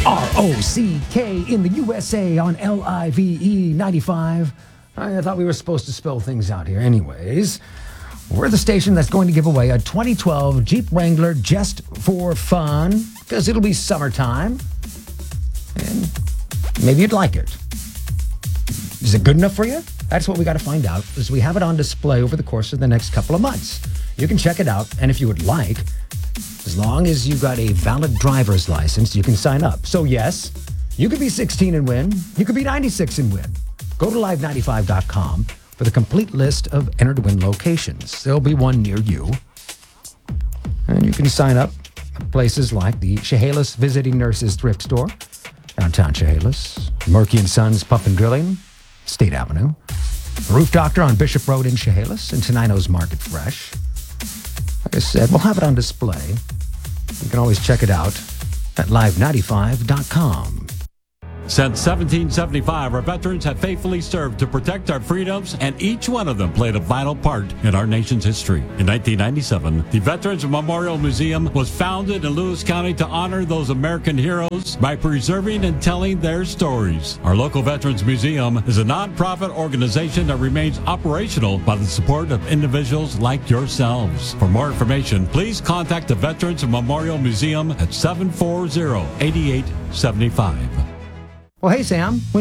ROCK in the USA on LIVE 95. I thought we were supposed to spell things out here. Anyways, we're the station that's going to give away a 2012 Jeep Wrangler just for fun, because it'll be summertime, and maybe you'd like it. Is it good enough for you? That's what we got to find out, as we have it on display over the course of the next couple of months. You can check it out, and if you would like, as long as you got a valid driver's license, you can sign up. So yes, you could be 16 and win. You could be 96 and win. Go to live95.com for the complete list of entered win locations. There'll be one near you. And you can sign up at places like the Chehalis Visiting Nurses Thrift Store, downtown Chehalis, Murky & Sons Pump and Grilling, State Avenue, Roof Doctor on Bishop Road in Chehalis, and Tenino's Market Fresh. Like I said, we'll have it on display. You can always check it out at live95.com. Since 1775, our veterans have faithfully served to protect our freedoms, and each one of them played a vital part in our nation's history. In 1997, the Veterans Memorial Museum was founded in Lewis County to honor those American heroes by preserving and telling their stories. Our local Veterans Museum is a nonprofit organization that remains operational by the support of individuals like yourselves. For more information, please contact the Veterans Memorial Museum at 740-8875. Well, hey, Sam.